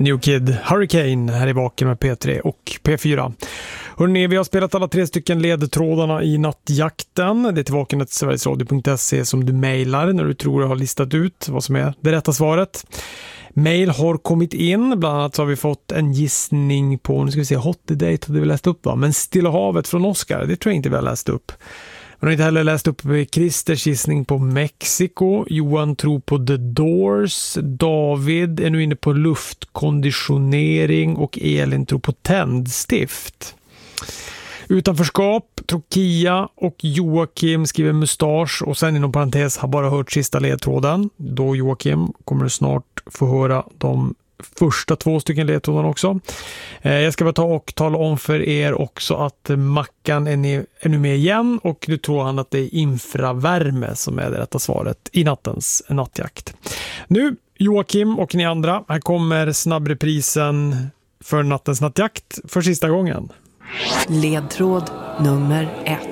New Kid Hurricane här i baken med P3 och P4. Hörrni, vi har spelat alla 3 stycken ledtrådarna i nattjakten. Det är till vaken@sverigesradio.se som du mejlar när du tror du har listat ut vad som är det rätta svaret. Mail har kommit in, bland annat så har vi fått en gissning på, nu ska vi se, Hot Date hade vi läst upp va? Men Stilla havet från Oscar, det tror jag inte vi har läst upp. Man har inte heller läst upp Christers gissning på Mexiko. Johan tror på The Doors. David är nu inne på luftkonditionering och Elin tror på tändstift. Utanförskap tror Kia och Joakim skriver mustasch och sen inom parentes har bara hört sista ledtråden. Då Joakim kommer du snart få höra de första 2 stycken ledtrådarna också. Jag ska bara ta och tala om för er också att Mackan är nu med igen och nu tror han att det är infravärme som är det rätta svaret i nattens nattjakt. Nu Joakim och ni andra, här kommer snabbreprisen för nattens nattjakt för sista gången. Ledtråd nummer 1.